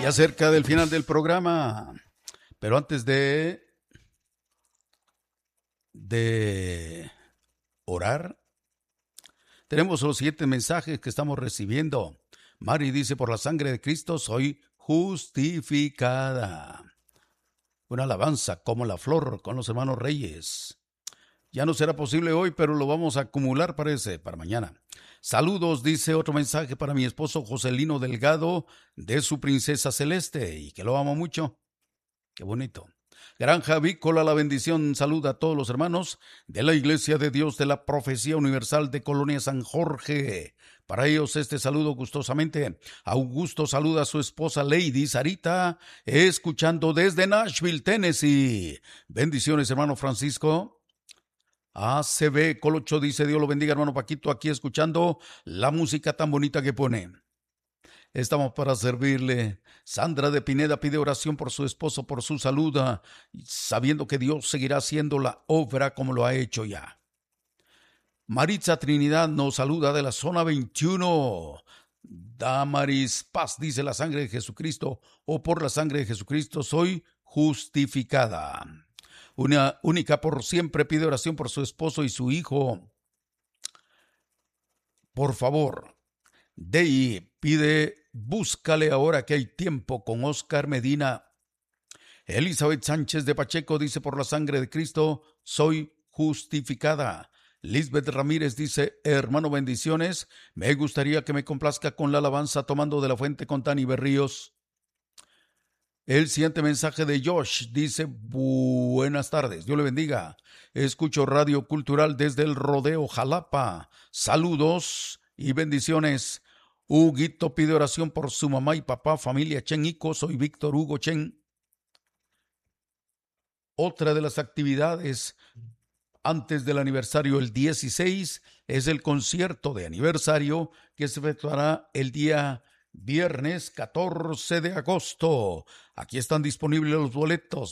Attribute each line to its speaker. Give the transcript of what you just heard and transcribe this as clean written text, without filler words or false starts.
Speaker 1: Ya cerca del final del programa, pero antes de orar, tenemos los siguientes mensajes que estamos recibiendo. Mari dice: por la sangre de Cristo soy justificada. Una alabanza como la flor con los hermanos Reyes. Ya no será posible hoy, pero lo vamos a acumular, parece, para mañana. Saludos, dice otro mensaje para mi esposo Joselino Delgado, de su princesa Celeste, y que lo amo mucho. Qué bonito. Granja Avícola, la bendición saluda a todos los hermanos de la Iglesia de Dios de la Profecía Universal de Colonia San Jorge. Para ellos este saludo gustosamente. Augusto saluda a su esposa Lady Sarita, escuchando desde Nashville, Tennessee. Bendiciones, hermano Francisco. ACB Colocho dice: Dios lo bendiga, hermano Paquito, aquí escuchando la música tan bonita que pone. Estamos para servirle. Sandra de Pineda pide oración por su esposo, por su salud, sabiendo que Dios seguirá haciendo la obra como lo ha hecho ya. Maritza Trinidad nos saluda de la zona 21. Damaris Paz dice: la sangre de Jesucristo, o por la sangre de Jesucristo soy justificada. Una única por siempre pide oración por su esposo y su hijo. Por favor. Dei pide: búscale ahora que hay tiempo, con Oscar Medina. Elizabeth Sánchez de Pacheco dice: por la sangre de Cristo soy justificada. Lisbeth Ramírez dice: hermano, bendiciones. Me gustaría que me complazca con la alabanza Tomando de la Fuente con Tani Berríos. El siguiente mensaje de Josh dice: buenas tardes, Dios le bendiga. Escucho Radio Cultural desde el Rodeo Jalapa. Saludos y bendiciones. Huguito pide oración por su mamá y papá, familia Chen Ico. Soy Víctor Hugo Chen. Otra de las actividades antes del aniversario, el 16, es el concierto de aniversario que se efectuará el día viernes 14 de agosto. Aquí están disponibles los boletos.